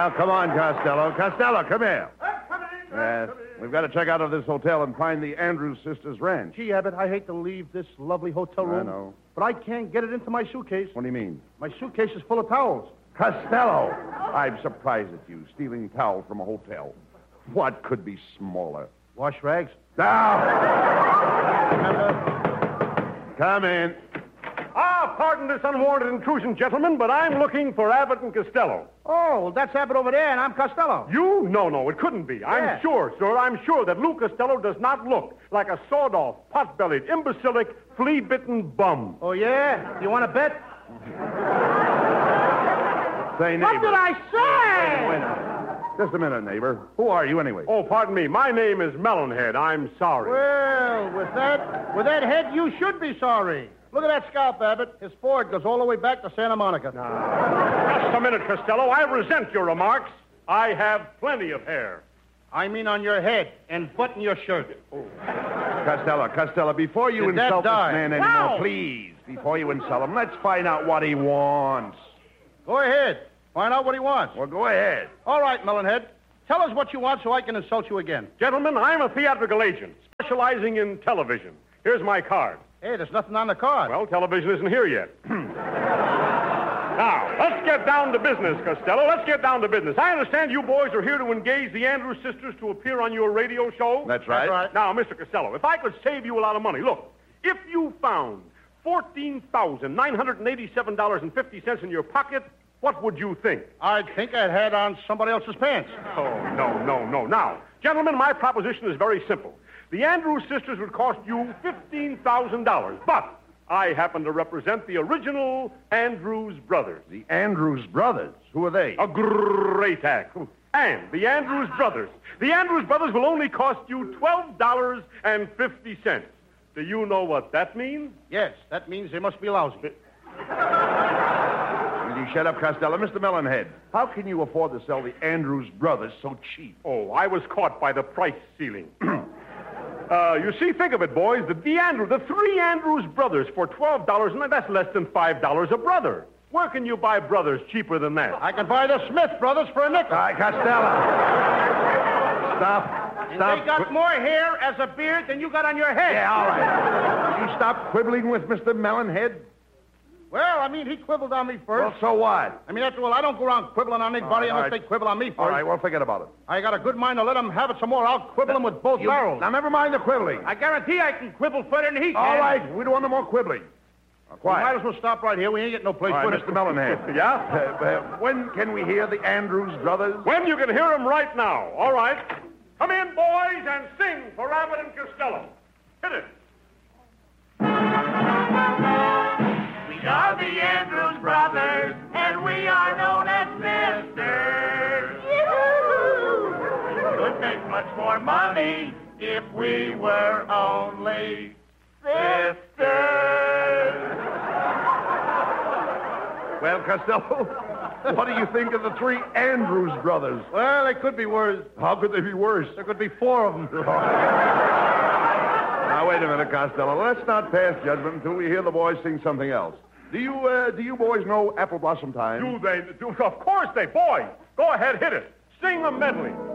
Now, come on, Costello. Costello, come here. Yes, we've got to check out of this hotel and find the Andrews Sisters Ranch. Gee, Abbott, I hate to leave this lovely hotel room. I know. But I can't get it into my suitcase. What do you mean? My suitcase is full of towels. Costello! I'm surprised at you, stealing towels from a hotel. What could be smaller? Wash rags? Now! Come in. Pardon this unwarranted intrusion, gentlemen, but I'm looking for Abbott and Costello. Oh, well, that's Abbott over there, and I'm Costello. You? No, it couldn't be. I'm sure, sir, that Lou Costello does not look like a sawed-off, pot-bellied, imbecilic, flea-bitten bum. Oh, yeah? You want to bet? Say, neighbor. What did I say? Wait a minute. Just a minute, neighbor. Who are you, anyway? Oh, pardon me. My name is Melonhead. I'm sorry. Well, with that head, you should be sorry. Look at that scalp, Abbott. His forehead goes all the way back to Santa Monica. Just a minute, Costello. I resent your remarks. I have plenty of hair. I mean on your head and button your shirt. Oh. Costello, before you Did insult this that die? man anymore, Wow. please, before you insult him, let's find out what he wants. Go ahead. Find out what he wants. Well, go ahead. All right, Melonhead. Tell us what you want so I can insult you again. Gentlemen, I'm a theatrical agent specializing in television. Here's my card. Hey, there's nothing on the card. Well, television isn't here yet. Now, let's get down to business, Costello. Let's get down to business. I understand you boys are here to engage the Andrews sisters to appear on your radio show. That's right. Now, Mr. Costello, if I could save you a lot of money, look, if you found $14,987.50 in your pocket, what would you think? I'd think I'd had on somebody else's pants. Oh, no. Now, gentlemen, my proposition is very simple. The Andrews sisters would cost you $15,000, but I happen to represent the original Andrews brothers. The Andrews brothers? Who are they? A great act. And the Andrews brothers. The Andrews brothers will only cost you $12.50. Do you know what that means? Yes, that means they must be lousy. Will you shut up, Costello? Mr. Melonhead, how can you afford to sell the Andrews brothers so cheap? Oh, I was caught by the price ceiling. You see, think of it, boys. The three Andrews brothers for $12, and that's less than $5 a brother. Where can you buy brothers cheaper than that? I can buy the Smith brothers for a nickel. All right, Costello. Stop. And they got more hair as a beard than you got on your head. Yeah, all right. Will you stop quibbling with Mr. Melonhead? Well, I mean, he quibbled on me first. Well, so what? I mean, after all, I don't go around quibbling on anybody unless they quibble on me first. All right, well, forget about it. I got a good mind to let them have it some more. I'll quibble them with both barrels. Now, never mind the quibbling. I guarantee I can quibble further than he can. All right, we don't want no more quibbling. Now, We quiet. might as well stop right here. We ain't getting no place All right, for Mr. Melonhead. Yeah? When can we hear the Andrews brothers? When you can hear them right now. All right. Come in, boys, and sing for Abbott and Costello. Hit it. We are the Andrews brothers, and we are known as sisters. Could make much more money if we were only sisters. Well, Costello, what do you think of the three Andrews brothers? Well, they could be worse. How could they be worse? There could be four of them. Now, wait a minute, Costello. Let's not pass judgment until we hear the boys sing something else. Do you boys know Apple Blossom Time? Do they? Of course they. Boys, go ahead, hit it. Sing a medley.